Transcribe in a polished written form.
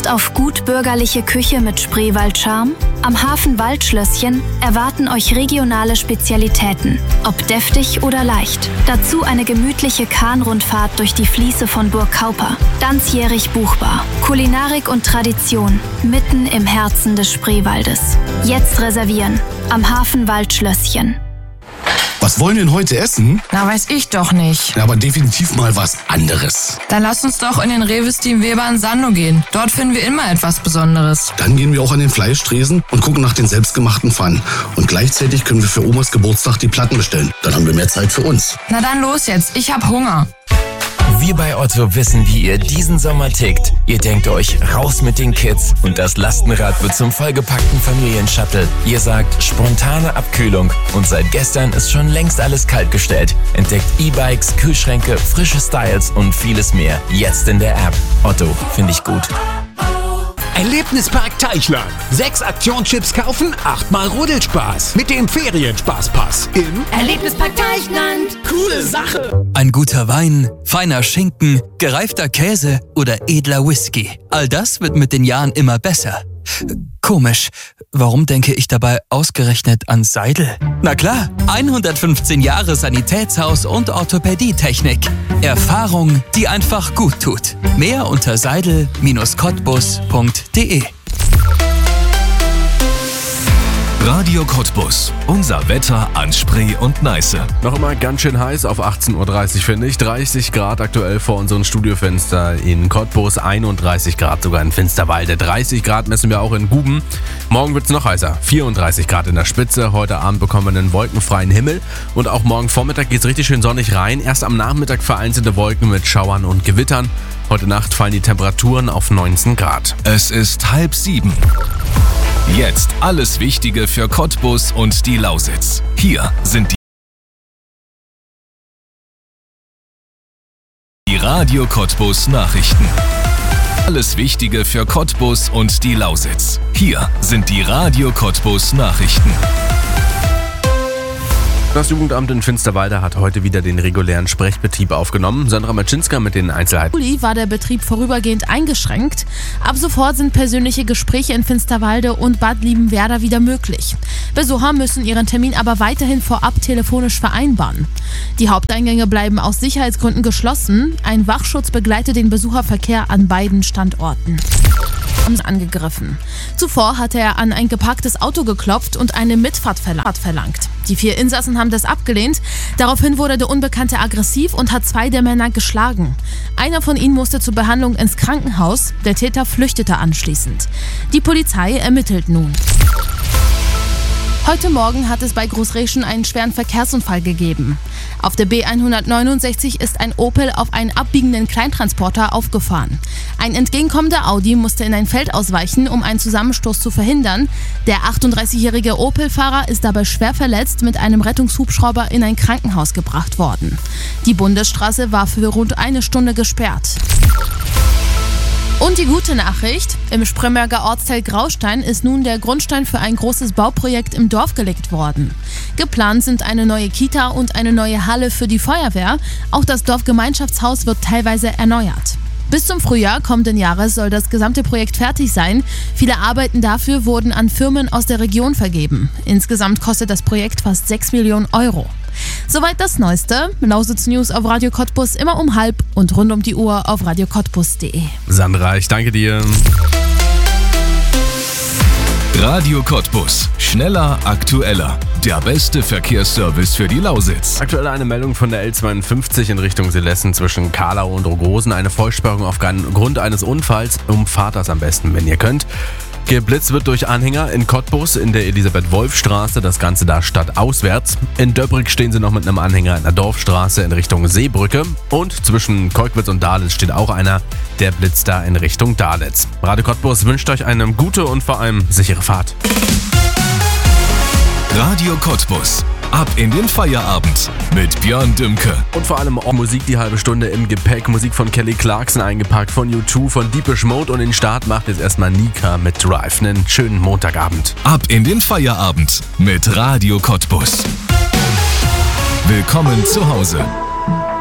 Lust auf gut bürgerliche Küche mit Spreewald-Charme? Am Hafen Waldschlösschen erwarten euch regionale Spezialitäten, ob deftig oder leicht. Dazu eine gemütliche Kahnrundfahrt durch die Fließe von Burg Kauper. Ganzjährig buchbar. Kulinarik und Tradition mitten im Herzen des Spreewaldes. Jetzt reservieren. Am Hafen Waldschlösschen. Was wollen wir denn heute essen? Na, weiß ich doch nicht. Ja, aber definitiv mal was anderes. Dann lass uns doch in den Rewe Steam Weber in Sando gehen. Dort finden wir immer etwas Besonderes. Dann gehen wir auch an den Fleischtresen und gucken nach den selbstgemachten Pfannen. Und gleichzeitig können wir für Omas Geburtstag die Platten bestellen. Dann haben wir mehr Zeit für uns. Na dann los jetzt, ich hab Hunger. Wir bei Otto wissen, wie ihr diesen Sommer tickt. Ihr denkt euch, raus mit den Kids und das Lastenrad wird zum vollgepackten Familienshuttle. Ihr sagt, spontane Abkühlung und seit gestern ist schon längst alles kaltgestellt. Entdeckt E-Bikes, Kühlschränke, frische Styles und vieles mehr. Jetzt in der App. Otto, finde ich gut. Erlebnispark Teichland. 6 Aktionschips kaufen, 8-mal Rodelspaß. Mit dem Ferienspaßpass im Erlebnispark Teichland. Coole Sache. Ein guter Wein, feiner Schinken, gereifter Käse oder edler Whisky. All das wird mit den Jahren immer besser. Komisch, warum denke ich dabei ausgerechnet an Seidel? Na klar, 115 Jahre Sanitätshaus und Orthopädietechnik. Erfahrung, die einfach gut tut. Mehr unter seidel-cottbus.de. Radio Cottbus. Unser Wetter an Spree und Neiße. Noch immer ganz schön heiß auf 18.30 Uhr, finde ich. 30 Grad aktuell vor unserem Studiofenster in Cottbus, 31 Grad sogar in Finsterwalde. 30 Grad messen wir auch in Guben. Morgen wird es noch heißer, 34 Grad in der Spitze. Heute Abend bekommen wir einen wolkenfreien Himmel. Und auch morgen Vormittag geht es richtig schön sonnig rein. Erst am Nachmittag vereinzelte Wolken mit Schauern und Gewittern. Heute Nacht fallen die Temperaturen auf 19 Grad. Es ist 6:30. Jetzt alles Wichtige für Cottbus und die Lausitz. Hier sind die Radio Cottbus Nachrichten. Alles Wichtige für Cottbus und die Lausitz. Hier sind die Radio Cottbus Nachrichten. Das Jugendamt in Finsterwalde hat heute wieder den regulären Sprechbetrieb aufgenommen. Sandra Maczynska mit den Einzelheiten. Im Juli war der Betrieb vorübergehend eingeschränkt. Ab sofort sind persönliche Gespräche in Finsterwalde und Bad Liebenwerda wieder möglich. Besucher müssen ihren Termin aber weiterhin vorab telefonisch vereinbaren. Die Haupteingänge bleiben aus Sicherheitsgründen geschlossen. Ein Wachschutz begleitet den Besucherverkehr an beiden Standorten. Angegriffen. Zuvor hatte er an ein geparktes Auto geklopft und eine Mitfahrt verlangt. Die 4 Insassen haben das abgelehnt. Daraufhin wurde der Unbekannte aggressiv und hat 2 der Männer geschlagen. Einer von ihnen musste zur Behandlung ins Krankenhaus. Der Täter flüchtete anschließend. Die Polizei ermittelt nun. Heute Morgen hat es bei Großreschen einen schweren Verkehrsunfall gegeben. Auf der B169 ist ein Opel auf einen abbiegenden Kleintransporter aufgefahren. Ein entgegenkommender Audi musste in ein Feld ausweichen, um einen Zusammenstoß zu verhindern. Der 38-jährige Opel-Fahrer ist dabei schwer verletzt mit einem Rettungshubschrauber in ein Krankenhaus gebracht worden. Die Bundesstraße war für rund eine Stunde gesperrt. Und die gute Nachricht, im Spremberger Ortsteil Graustein ist nun der Grundstein für ein großes Bauprojekt im Dorf gelegt worden. Geplant sind eine neue Kita und eine neue Halle für die Feuerwehr. Auch das Dorfgemeinschaftshaus wird teilweise erneuert. Bis zum Frühjahr kommenden Jahres soll das gesamte Projekt fertig sein. Viele Arbeiten dafür wurden an Firmen aus der Region vergeben. Insgesamt kostet das Projekt fast 6 Millionen Euro. Soweit das Neueste. Lausitz News auf Radio Cottbus immer um 12:30 und rund um die Uhr auf radiocottbus.de. Sandra, ich danke dir. Radio Cottbus. Schneller, aktueller. Der beste Verkehrsservice für die Lausitz. Aktuell eine Meldung von der L52 in Richtung Selessen zwischen Kahlau und Rogosen. Eine Vollsperrung aufgrund eines Unfalls. Umfahrt das am besten, wenn ihr könnt. Geblitzt wird durch Anhänger in Cottbus in der Elisabeth-Wolf-Straße, das Ganze da stadtauswärts. In Döbrig stehen sie noch mit einem Anhänger in der Dorfstraße in Richtung Seebrücke. Und zwischen Kolkwitz und Dahlitz steht auch einer, der blitzt da in Richtung Dahlitz. Radio Cottbus wünscht euch eine gute und vor allem sichere Fahrt. Radio Cottbus. Ab in den Feierabend mit Björn Dümke. Und vor allem Musik die halbe Stunde im Gepäck. Musik von Kelly Clarkson eingepackt, von U2, von Deepish Mode und den Start macht jetzt erstmal Nika mit Drive. Einen schönen Montagabend. Ab in den Feierabend mit Radio Cottbus. Willkommen zu Hause.